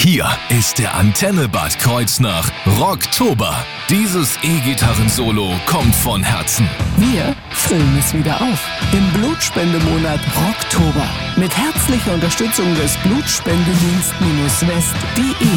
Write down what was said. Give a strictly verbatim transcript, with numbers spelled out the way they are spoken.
Hier ist der Antenne Bad Kreuznach Rocktober. Dieses E-Gitarren-Solo kommt von Herzen. Wir füllen es wieder auf im Blutspendemonat Rocktober mit herzlicher Unterstützung des Blutspendedienst-west punkt de.